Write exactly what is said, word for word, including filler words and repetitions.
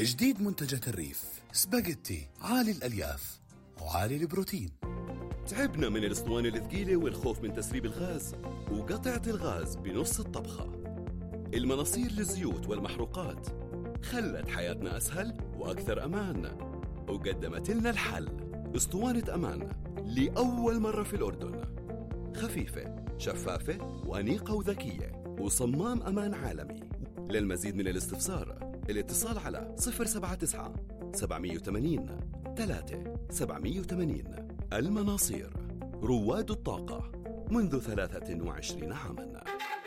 جديد منتجات الريف سباجيتي عالي الألياف وعالي البروتين. تعبنا من الاسطوانة الثقيلة والخوف من تسريب الغاز وقطعة الغاز بنص الطبخة. المناصير للزيوت والمحروقات خلت حياتنا أسهل وأكثر أمان، وقدمت لنا الحل اسطوانة أمان لأول مرة في الأردن، خفيفة شفافة وأنيقة وذكية وصمام أمان عالمي. للمزيد من الاستفسار الاتصال على صفر سبعة تسعة سبعمية وثمانين ثلاثة سبعمية وثمانين. المناصير، رواد الطاقة منذ ثلاثة وعشرين عاماً.